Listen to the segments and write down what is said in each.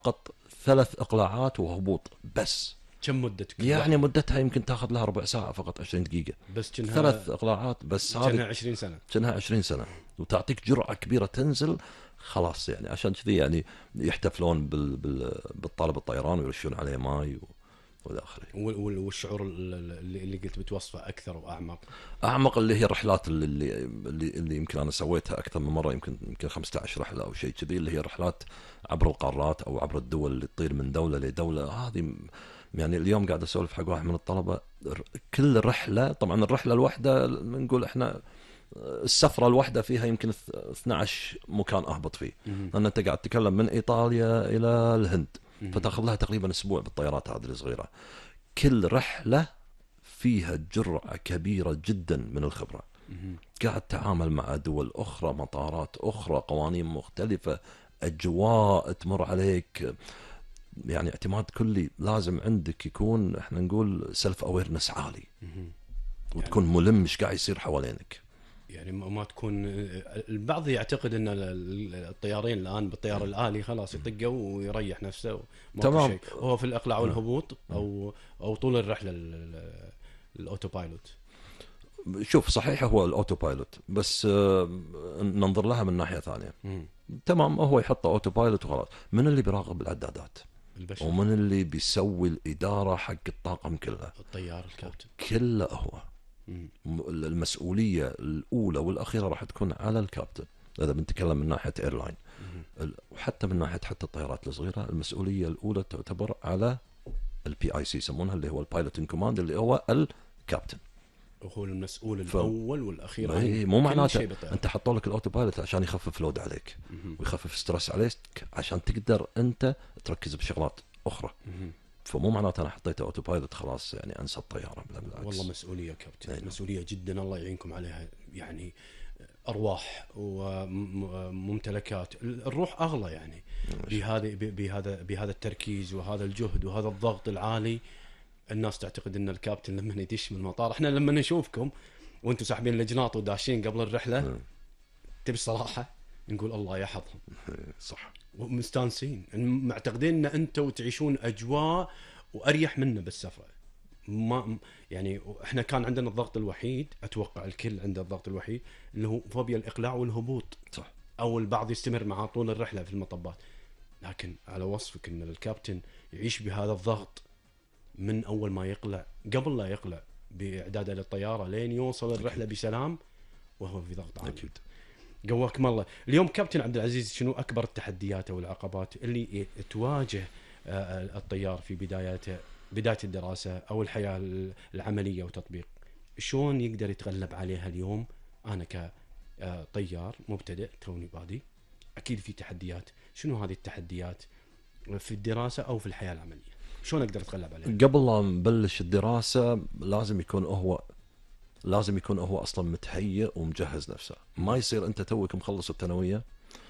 فقط 3 إقلاعات وهبوط بس. كم مدتك؟ يعني مدتها يمكن تاخذ لها ربع ساعة فقط، 20 دقيقة. بس كنها 3 إقلاعات بس، كنها هذه 20 سنة. كأنها 20 سنة، وتعطيك جرعة كبيرة تنزل خلاص. يعني عشان كذي يعني يحتفلون بالطالب الطيران ويرشون عليه ماي والى اخره. والشعور اللي قلت بتوصفه اكثر واعمق. اعمق اللي هي الرحلات اللي يمكن انا سويتها اكثر من مره، يمكن 15 رحله او شيء كذي، اللي هي رحلات عبر القارات او عبر الدول، اللي تطير من دوله لدوله. هذه يعني اليوم قاعد اسولف حق واحد من الطلبه، كل رحله، طبعا الرحله الواحده نقول احنا السفره الواحده فيها يمكن 12 مكان اهبط فيه، لان انت قاعد تتكلم من ايطاليا الى الهند، فتاخذ لها تقريبا اسبوع بالطيارات هذه الصغيره. كل رحله فيها جرعه كبيره جدا من الخبره، قاعد تتعامل مع دول اخرى، مطارات اخرى، قوانين مختلفه، اجواء تمر عليك. يعني اعتماد كلي لازم عندك يكون، احنا نقول سيلف اويرنس عالي، وتكون ملم ايش قاعد يصير حوالينك. يعني ما تكون، البعض يعتقد ان الطيارين الان بالطيار الالي خلاص يطقه ويريح نفسه تمام. شيء. هو في الاقلاع والهبوط او طول الرحله الاوتو بايلوت. شوف صحيح هو الاوتو بايلوت، بس ننظر لها من ناحيه ثانيه. تمام، هو يحط اوتو بايلوت وخلاص. من اللي بيراقب العدادات؟ البشر. ومن اللي بيسوي الاداره حق الطاقم كله؟ الطيار، الكابتن، كله هو. المسؤوليه الاولى والاخيره راح تكون على الكابتن، اذا بنتكلم من ناحيه ايرلاين، وحتى من ناحيه حتى الطيارات الصغيره، المسؤوليه الاولى تعتبر على البي اي سي يسمونها، اللي هو البايلوت ان كوماند، اللي هو الكابتن. وهو المسؤول الاول والاخير عن مو معناته انت حطوا لك الاوتو بايلوت عشان يخفف لود عليك ويخفف ستريس عليك، عشان تقدر انت تركز بشغلات اخرى. فمو معناته انا حطيت اوتو بايلوت خلاص يعني انسى الطياره، بالعكس. والله مسؤوليه كابتن، مسؤوليه جدا، الله يعينكم عليها. يعني ارواح وممتلكات، الروح اغلى يعني بهذا التركيز وهذا الجهد وهذا الضغط العالي. الناس تعتقد ان الكابتن لما يدش من المطار، احنا لما نشوفكم وانتم ساحبين اللجنات وداشين قبل الرحله، تبي الصراحه نقول الله يحفظهم. صح. ومستانسين، معتقدين ان انتم تعيشون اجواء واريح منا بالسفره. ما يعني احنا كان عندنا الضغط الوحيد، اتوقع الكل عنده الضغط الوحيد اللي هو فوبيا الاقلاع والهبوط. صح. او البعض يستمر معاه طول الرحله في المطبات. لكن على وصفك ان الكابتن يعيش بهذا الضغط من اول ما يقلع، قبل لا يقلع باعداده للطياره، لين يوصل الرحله بسلام وهو في ضغط عالي. اكيد. قواكم الله. اليوم كابتن عبد العزيز، شنو اكبر التحديات او العقبات اللي تواجه الطيار في بدايه الدراسه او الحياه العمليه وتطبيق؟ شلون يقدر يتغلب عليها اليوم؟ انا كطيار مبتدئ توني بادي، اكيد في تحديات. شنو هذه التحديات في الدراسه او في الحياه العمليه؟ شلون اقدر اتغلب عليها؟ قبل لا نبلش الدراسه لازم يكون هو اصلا متهيئ ومجهز نفسه. ما يصير انت توك مخلص الثانويه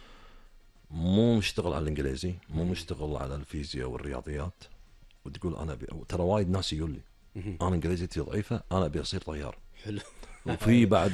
مو مشتغل على الانجليزي، مو مشتغل على الفيزياء والرياضيات، وتقول انا ترى وايد ناس يقول لي انا انجليزيتي ضعيفه، انا ابي اصير طيار. حلو. وفي بعد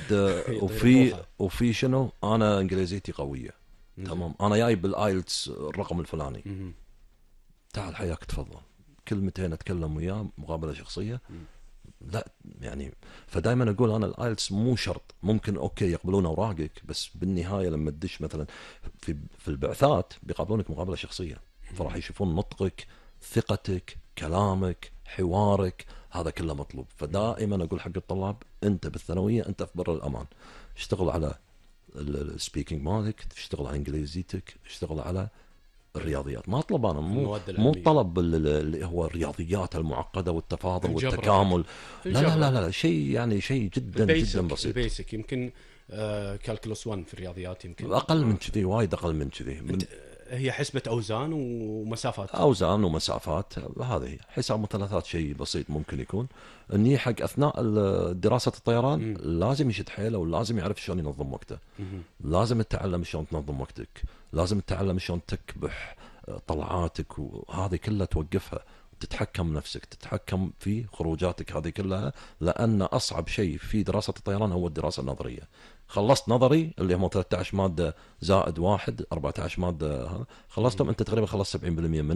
وفي شنو، انا انجليزيتي قويه. تمام، انا جاي بالايلتس الرقم الفلاني. تعال حياك تفضل، كلمتين اتكلم وياه، مقابله شخصيه. لا يعني، فدائما اقول انا الايلتس مو شرط، ممكن اوكي يقبلون اوراقك، بس بالنهايه لما تدش مثلا في البعثات بيقابلونك مقابله شخصيه، فراح يشوفون نطقك، ثقتك، كلامك، حوارك، هذا كله مطلوب. فدائما اقول حق الطلاب، انت بالثانويه انت في بر الامان، اشتغل على السبيكينج مالك، اشتغل على انجليزيتك، اشتغل على الرياضيات. ما اطلب انا مو طلب اللي هو الرياضيات المعقده والتفاضل والتكامل. لا شيء يعني شيء جدا جدا بسيط. البيسك يمكن كالكولوس 1 في الرياضيات، يمكن اقل من كذي، وايد اقل من كذي. هي حسبة اوزان ومسافات. هذه هي حساب مثلثات، شيء بسيط ممكن يكون. اني حق اثناء دراسه الطيران لازم يشد حيله، ولازم يعرف شلون ينظم وقته. لازم تتعلم شلون تنظم وقتك، لازم تتعلم شلون تكبح طلعاتك، وهذه كلها توقفها تتحكم نفسك، تتحكم في خروجاتك هذه كلها، لأن أصعب شيء في دراسة الطيران هو الدراسة النظرية. خلصت نظري اللي هم 13 مادة زائد 1 14 مادة، خلصتهم أنت تقريبا خلصت 70% منه.